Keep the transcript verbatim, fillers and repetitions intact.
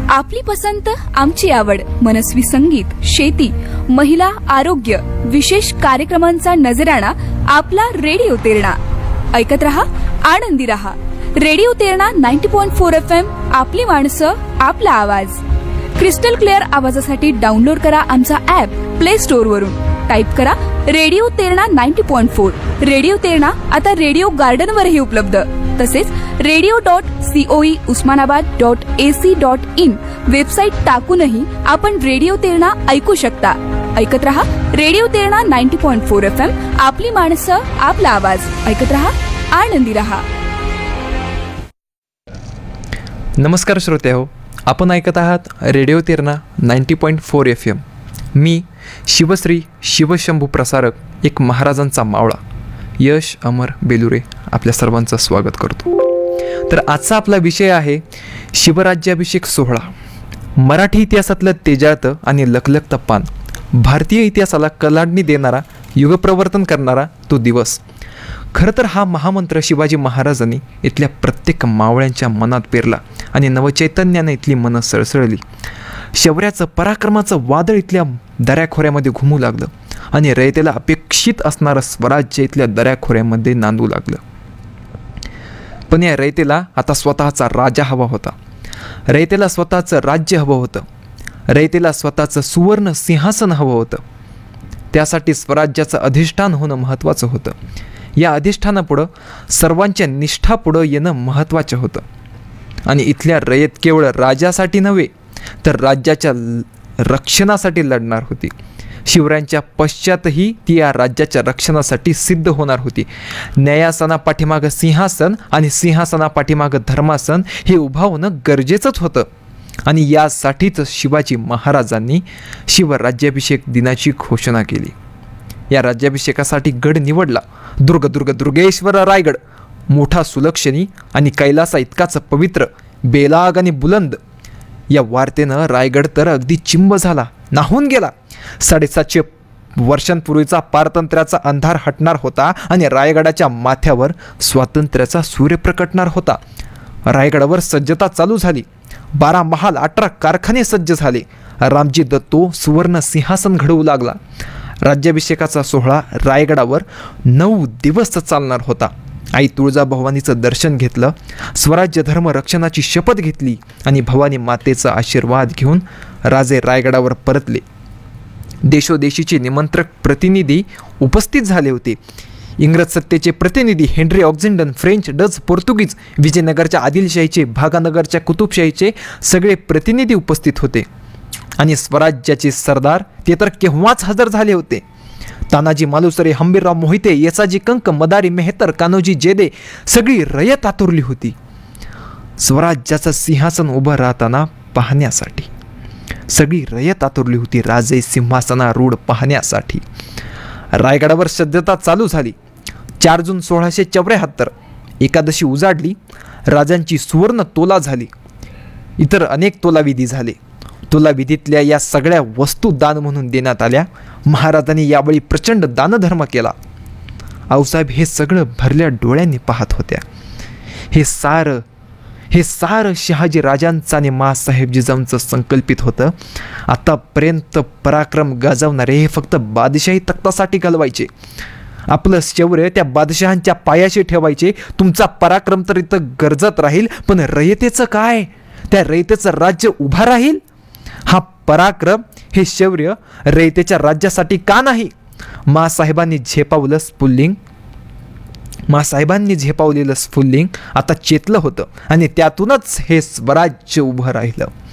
आपली पसंत आमची आवड, मनस्वी संगीत, शेती, महिला, आरोग्य, विशेष कार्यक्रमांचा नजराणा आपला रेडिओ तेरणा. ऐकत रहा, आनंदी रहा. Radio Terna ninety point four F M. आपली माणसं, आपला आवाज. क्रिस्टल क्लिअर आवाजासाठी डाउनलोड करा आमचा ऍप प्ले स्टोअर वरून. टाईप करा radio Terna ninety point four. Radio Terna आता रेडिओ गार्डन वरही उपलब्ध. तसेच radio dot COE Osmanabad dot AC dot in website टाकूनही आपण रेडिओ तेरणा ऐकू शकता. ऐकत रहा radio Terna ninety point four F M. आपली माणसं, आपला आवाज. ऐकत रहा, आनंदी रहा. नमस्कार श्रोते हो, आपण ऐकत आहात radio Terna ninety point four F M. मी शिवश्री शिवशंभू प्रसारक, एक महाराजांचा मावळा, यश अमर बेलुरे, आपल्या सर्वांचं स्वागत करतो. तर आजचा आपला विषय आहे शिवराज्याभिषेक सोहळा. मराठी इतिहासातलं तेजाळतं आणि लखलखतं पान, भारतीय इतिहासाला कलांडणी देणारा, युगप्रवर्तन करणारा तो दिवस. खरं तर हा महामंत्र शिवाजी महाराजांनी इथल्या प्रत्येक मावळ्यांच्या मनात पेरला आणि नवचैतन्याने इथली मनं सळसळली. शौर्याचं, पराक्रमाचं वादळ इथल्या दऱ्याखोऱ्यामध्ये घुमू लागलं आणि रयतेला अपेक्षित असणारं स्वराज्य इथल्या दऱ्याखोऱ्यामध्ये नांदू लागलं. पण या रयतेला आता स्वतःचा राजा हवा होता. रयतेला स्वतःचं राज्य हवं होतं. रयतेला स्वतःचं सुवर्ण सिंहासन हवं होतं. त्यासाठी स्वराज्याचं अधिष्ठान होणं महत्त्वाचं होतं. या अधिष्ठानापुढं सर्वांच्या निष्ठापुढं येणं महत्त्वाचं होतं. आणि इथल्या रयत केवळ राजासाठी नव्हे तर राज्याच्या रक्षणासाठी लढणार होती. शिवरायांच्या पश्चातही ती या राज्याच्या रक्षणासाठी सिद्ध होणार होती. न्यायासना पाठीमागं सिंहासन आणि सिंहासना पाठीमागं धर्मासन हे उभा होणं गरजेचंच होतं. आणि यासाठीच शिवाजी महाराजांनी शिवराज्याभिषेक दिनाची घोषणा केली. या राज्याभिषेकासाठी गड निवडला दुर्ग दुर्ग दुर्गेश्वर रायगड. मोठा, सुलक्षणी आणि कैलासा इतकाच पवित्र, बेलाग आणि बुलंद. या वार्तेनं रायगड तर अगदी चिंब झाला, नाहून गेला. साडेसातशे वर्षांपूर्वीचा पारतंत्र्याचा अंधार हटणार होता आणि रायगडाच्या माथ्यावर स्वातंत्र्याचा सूर्य प्रकटणार होता. रायगडावर सज्जता चालू झाली. बारा महाल, अठरा कारखाने सज्ज झाले. रामजी दत्तो सुवर्ण सिंहासन घडवू लागला. राज्याभिषेकाचा सोहळा रायगडावर नऊ दिवस चालणार होता. आई तुळजाभवानीचं दर्शन घेतलं, स्वराज्य धर्म रक्षणाची शपथ घेतली आणि भवानी मातेचा आशीर्वाद घेऊन राजे रायगडावर परतले. देशोदेशीचे निमंत्रक प्रतिनिधी उपस्थित झाले होते. इंग्रज सत्तेचे प्रतिनिधी हेनरी ऑक्झिंडन, फ्रेंच, डच, पोर्तुगीज, विजयनगरच्या आदिलशाहीचे, भागानगरच्या कुतुबशाहीचे सगळे प्रतिनिधी उपस्थित होते. आणि स्वराज्याचे सरदार ते तर केव्हाच हजर झाले होते. तानाजी मालुसरे, हंबीरराव मोहिते, येसाजी कंक, मदारी मेहतर, कान्होजी जेदे, सगळी रयत आतुरली होती स्वराज्याचं सिंहासन उभं राहताना पाहण्यासाठी. सगळी रयत आतुरली होती राजे सिंहासनारूढ पाहण्यासाठी. रायगडावर सज्जता चालू झाली. चार जून सोळाशे चौऱ्याहत्तर एकादशी उजाडली. राजांची सुवर्ण तोला झाली. इतर अनेक तोलाविधी झाले. तोलाविधीतल्या या सगळ्या वस्तू दान म्हणून देण्यात आल्या. महाराजांनी यावेळी प्रचंड दानधर्म केला. आऊसाहेब हे सगळं भरल्या डोळ्यांनी पाहत होत्या. हे सारं हे सारं शहाजी राजांचं आणि माँसाहेब जिजाऊंचं संकल्पित होतं. आतापर्यंत पराक्रम गाजवणारे हे फक्त बादशाही तख्तासाठी घालवायचे. आपलं शौर्य त्या बादशहांच्या पायाशी ठेवायचे. तुमचा पराक्रम तर इथं गरजत राहील, पण रयतेचं काय? त्या रयतेचं राज्य उभा राहील. हा पराक्रम, हे शौर्य रयतेच्या राज्यासाठी का नाही? माँसाहेबांनी झेपावलं स्फुल्लिंग माँसाहेबांनी झेपावलेलं स्फुल्लिंग आता चेतलं होतं आणि त्यातूनच हे स्वराज्य उभं राहिलं.